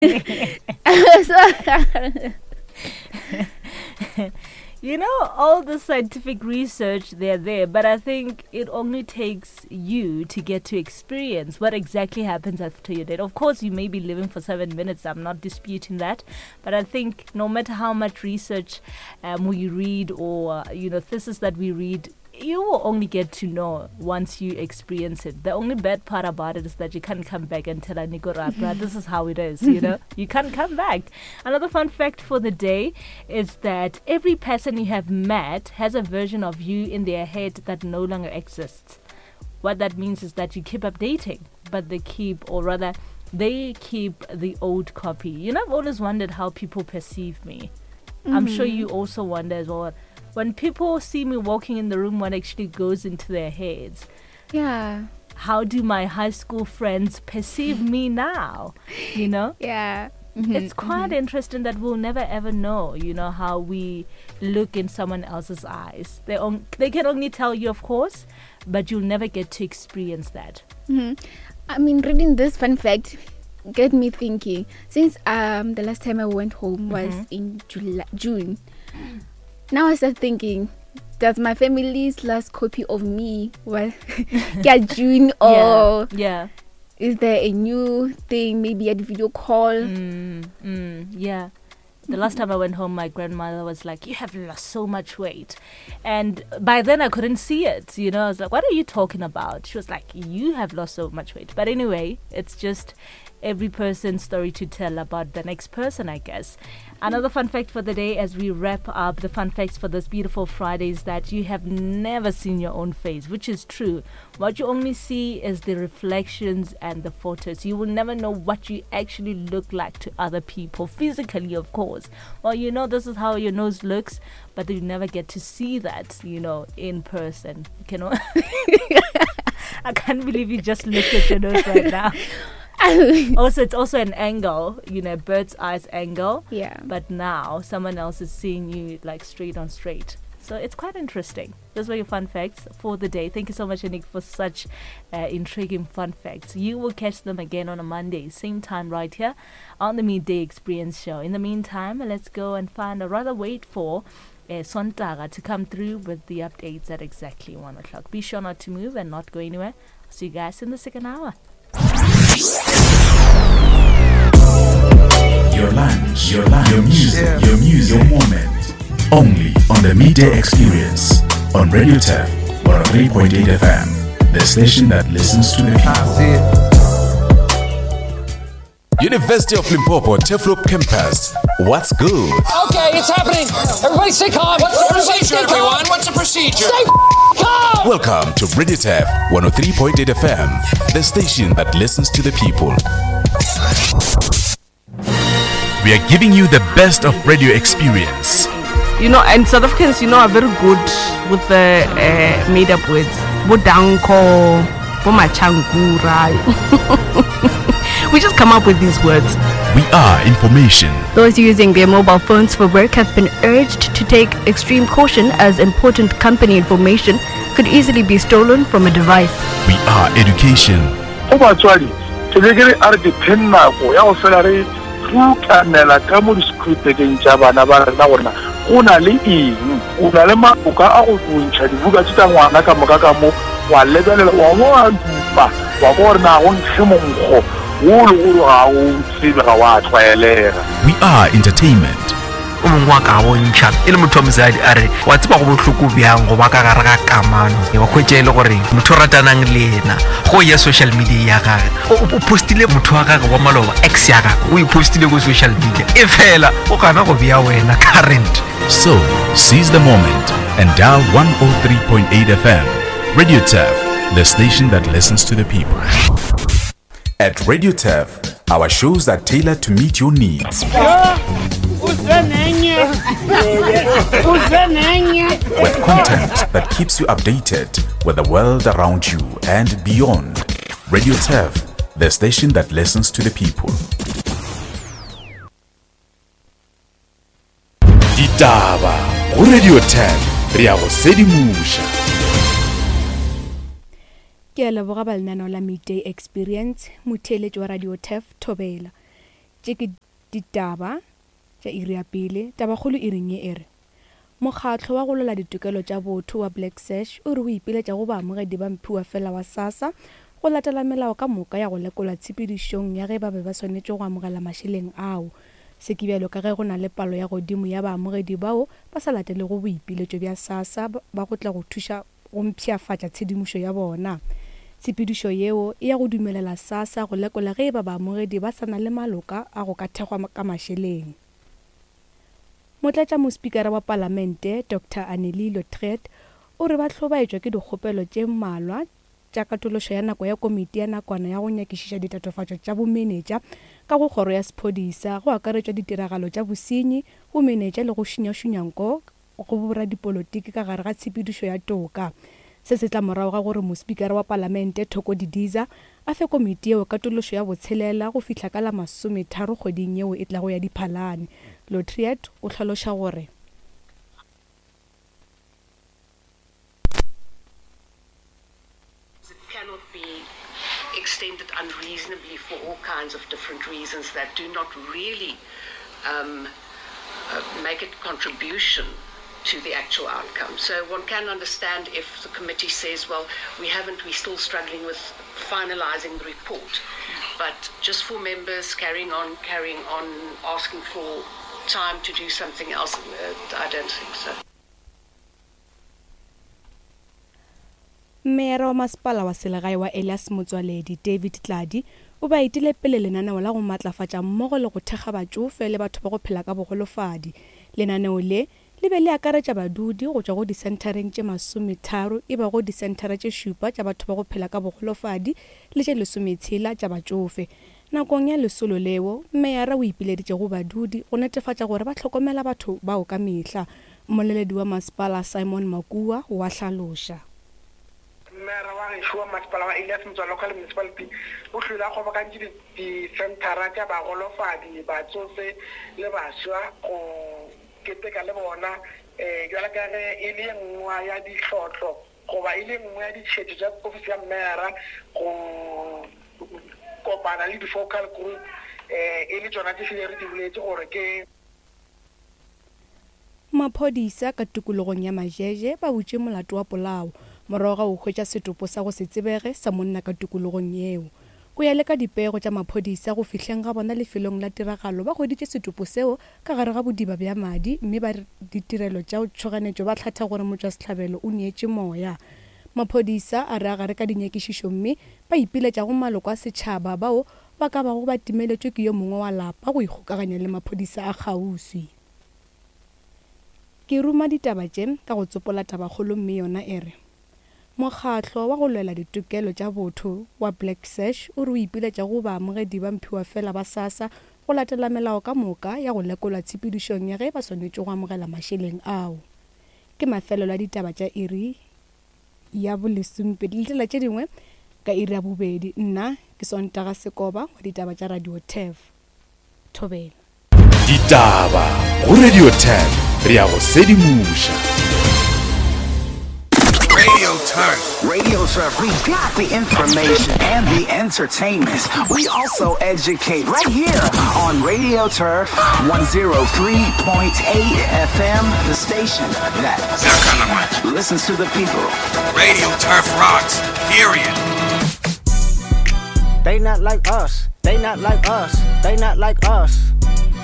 You know, all the scientific research, they're there, but I think it only takes you to get to experience what exactly happens after your date. Of course, you may be living for 7 minutes. I'm not disputing that. But I think no matter how much research we read or, thesis that we read, you will only get to know once you experience it. The only bad part about it is that you can't come back and tell a Nicorabra, this is how it is, You can't come back. Another fun fact for the day is that every person you have met has a version of you in their head that no longer exists. What that means is that you keep updating, but they keep the old copy. I've always wondered how people perceive me. I'm sure you also wonder as well. When people see me walking in the room, what actually goes into their heads? Yeah. How do my high school friends perceive me now? Yeah. Mm-hmm, it's quite interesting that we'll never ever know, how we look in someone else's eyes. They can only tell you, of course, but you'll never get to experience that. Mm-hmm. I mean, reading this fun fact get me thinking. Since the last time I went home was in June. Now I start thinking, does my family's last copy of me was June or is there a new thing, maybe a video call? Yeah. The last time I went home, my grandmother was like, you have lost so much weight. And by then I couldn't see it. I was like, what are you talking about? She was like, you have lost so much weight. But anyway, it's just every person's story to tell about the next person, I guess. Another fun fact for the day as we wrap up the fun facts for this beautiful Friday is that you have never seen your own face, which is true. What you only see is the reflections and the photos. You will never know what you actually look like to other people, physically, of course. Well, this is how your nose looks, but you never get to see that, in person. I can't believe you just looked at your nose right now. Also, it's also an angle, bird's eyes angle. Yeah. But now someone else is seeing you like straight on straight. So it's quite interesting. Those were your fun facts for the day. Thank you so much, Anik, for such intriguing fun facts. You will catch them again on a Monday, same time right here on the Midday Experience Show. In the meantime, let's go and wait for Sontaga to come through with the updates at exactly 1 o'clock. Be sure not to move and not go anywhere. See you guys in the second hour. Your lunch, your music, your moment. Only on the Midday Experience on Radio TEF 103.8 FM, the station that listens to the people. University of Limpopo TEFLOP campus. What's good? Okay, it's happening. Everybody stay calm. What's the procedure, everyone? What's the procedure? Stay calm. Welcome to Radio TEF 103.8 FM, the station that listens to the people. We are giving you the best of radio experience. And South Africans, are very good with the made-up words. Bodanko, bomachangura. We just come up with these words. We are information. Those using their mobile phones for work have been urged to take extreme caution as important company information could easily be stolen from a device. We are education. We are entertainment. Social media postile motho wa gago wa maloba ex ya gago o ipostile go social media e fela o kana go bia wena current. So seize the moment and dial 103.8 FM. Radio TEF, the station that listens to the people. At Radio TEF, our shows are tailored to meet your needs. With content that keeps you updated with the world around you and beyond. Radio TEF, the station that listens to the people. Ditaba go Radio TEF, re a go sedimusha. Ke a leboga balnano la Midday Experience, motheletši wa Radio TEF Thobela. tše ke ditaba tša iri ya pele. Tabakgolo e reng e re mokgatlo wa go lola ditokelo tša botho wa Black Sash o re o ipiletša go baamogedi ba mphiwa fela wa SASSA go latela melao ka moka ya go lekola tshepedišong ya ge ba be ba swanetše go amogela mašeleng ao. Se ke bjalo ka ge go na le palo ya godimo ya baamogedi bao ba sa latele go boipiletšo bja SASSA ba go tla go thuša go mpšhafatša tshedimošo ya bona. Tshepedišo yeo e ya go dumelela SASSA go lekola ge ba baamogedi ba sa na le maloka a go ka thekgwa ka mašeleng. Motlatša mospikara wa palamente Dr. Anneli Lottred o re ba hlobaetšwa ke dikgopelo tše mmalwa tša katološo ya nako ya komiti ya nakwana ya go nyakišiša ditatofatšo tša bomenetša ka go kgoro ya sephodisa go akaretšwa ditiragalo tša bosenyi bomenetša le go šunyašunyanko go boradipolotiki ka gare ga tshepedišo ya toka. Se se tla morago ga gore mospikara wa palamente Thoko Didiza a fe komiti yeo katološo ya botshelela go fihla ka la 30 kgweding yeo e tlago ya Diphalane. Lotriet o hlaloša gore it cannot be extended unreasonably for all kinds of different reasons that do not really make a contribution to the actual outcome. So one can understand if the committee says, well, we're still struggling with finalizing the report. But just for members carrying on, asking for time to do something else, I don't think so. Mayor wa Masepala wa Selegae wa Elias Motswaledi David Tladi o ba itile pele lenaneo la go matlafatša mmogo le go thekga batšofe le batho ba go phela ka bogolofadi. Lenaneo le be le akaretša badudi go tšwa go disentareng tše 30 e ba go disentara tše 7 tša batho ba go phela ka bogolofadi le tše 16 tša batšofe. Nakong ya lesolo leo Meyara o ipileditše go badudi go netefatša gore ba hlokomela batho bao ka mehla. Mmoleledi wa Masepala Simon Makua wa hlaloša. Mera wa gešo wa Masepala wa Elias Motswaledi local municipality o hlile a kgobokantše disentara tša bagolofadi batsofe le bašwa go keteka le bona jwale ka ge e le nngwe ya dihlotlo goba e le nngwe ya ditšhetšo tša ofisi ya Mera go kopana le di-focal group e le tšona tše file re di boletše gore ke maphodisa ka tikologong ya Majeje ba butše molato wa polao morago ga go hwetša setopo sa go se tsebege sa monna ka tikologong yeo. Go ya le ka dipego tša maphodisa go fihleng ga bona lefelong la tiragalo ba hweditše setopo seo ka gare ga bodiba bja madi mme ba ditirelo tša tšhoganetšo ba tlhatha gore Motšwasehlabelo o neetše moya. Maphodisa a re agare ka dinyakišišo mme ba ipiletša go maloko a setšhaba bao ba ka bago ba timeletšwe ke yo mongwe wa lapa go ikgokaganya le maphodisa a kgauswi. Ke ruma ditaba tše ka go tsopola tabakgolo mme yona e re mokgatlo wa go lwela ditokelo tša botho wa Black Sash o re o ipiletša go baamogedi ba mphiwa fela ba SASSA go latela melao ka moka ya go lekola tshepedišong ya ge ba swanetše go amogela mašeleng ao. Ke mafelelo a ditaba tša iri ya bolesompedi le tlela tše dingwe ka iri ya bobedi. Nna ke Sontaga Sekoba wa ditaba tša Radio TEF Thobela. Ditaba go Radio TEF re a go sedimuša. Radio Turf, we got the information and the entertainment. We also educate right here on Radio Turf 103.8 FM, the station that listens to the people. Radio Turf rocks, period. They not like us. They not like us. They not like us.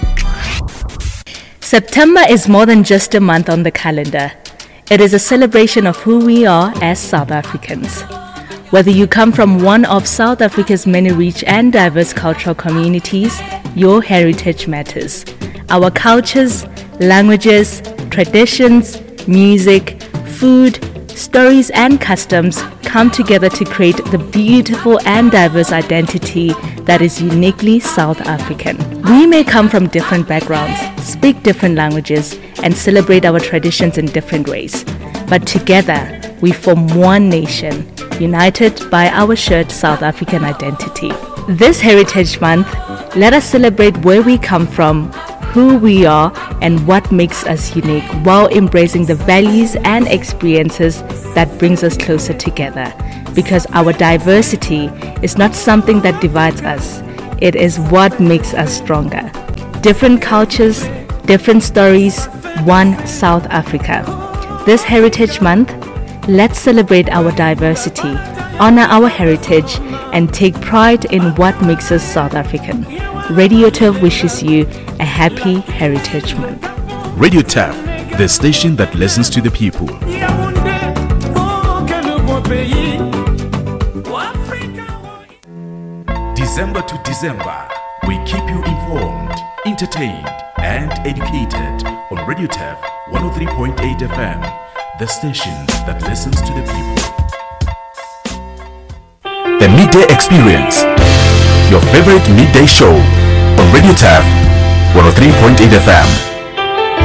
September is more than just a month on the calendar. It is a celebration of who we are as South Africans. Whether you come from one of South Africa's many rich and diverse cultural communities, your heritage matters. Our cultures, languages, traditions, music, food, stories and customs come together to create the beautiful and diverse identity that is uniquely South African. We may come from different backgrounds, speak different languages, and celebrate our traditions in different ways. But together, we form one nation, united by our shared South African identity. This Heritage Month, let us celebrate where we come from, who we are, and what makes us unique, while embracing the values and experiences that brings us closer together. Because our diversity is not something that divides us, It is what makes us stronger. Different cultures, different stories, one South Africa. This Heritage Month, let's celebrate our diversity, honor our heritage, and take pride in what makes us South African. Radio Turf wishes you a happy Heritage Month. Radio Turf, the station that listens to the people. December to December, we keep you informed, entertained, and educated on Radio Turf 103.8 FM, the station that listens to the people. The Midday Experience, your favorite midday show on Radio Turf 103.8 FM.